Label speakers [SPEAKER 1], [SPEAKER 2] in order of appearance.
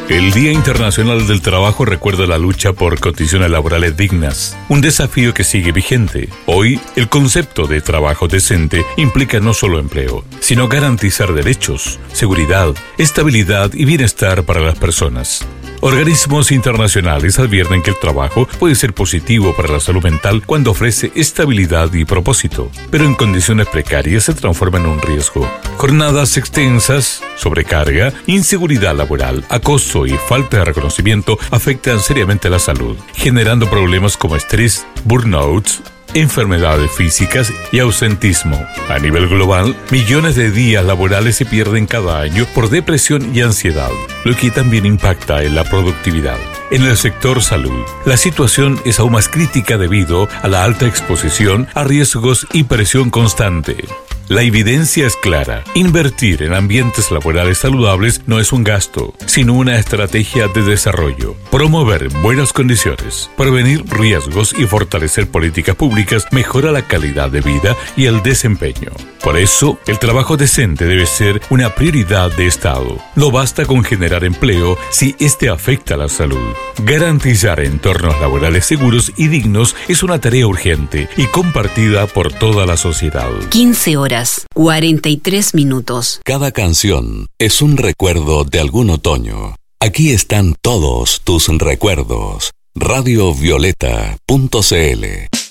[SPEAKER 1] El Día Internacional del Trabajo recuerda la lucha por condiciones laborales dignas, un desafío que sigue vigente. Hoy, el concepto de trabajo decente implica no solo empleo, sino garantizar derechos, seguridad, estabilidad y bienestar para las personas. Organismos internacionales advierten que el trabajo puede ser positivo para la salud mental cuando ofrece estabilidad y propósito, pero en condiciones precarias se transforma en un riesgo. Jornadas extensas, sobrecarga, inseguridad laboral, acoso y falta de reconocimiento afectan seriamente la salud, generando problemas como estrés, burnouts, enfermedades físicas y ausentismo. A nivel global, millones de días laborales se pierden cada año por depresión y ansiedad, lo que también impacta en la productividad. En el sector salud, la situación es aún más crítica debido a la alta exposición a riesgos y presión constante. La evidencia es clara. Invertir en ambientes laborales saludables no es un gasto, sino una estrategia de desarrollo. Promover buenas condiciones, prevenir riesgos y fortalecer políticas públicas mejora la calidad de vida y el desempeño. Por eso, el trabajo decente debe ser una prioridad de Estado. No basta con generar empleo si este afecta a la salud. Garantizar entornos laborales seguros y dignos es una tarea urgente y compartida por toda la sociedad.
[SPEAKER 2] 15 horas. 43 minutos.
[SPEAKER 3] Cada canción es un recuerdo de algún otoño. Aquí están todos tus recuerdos. Radiovioleta.cl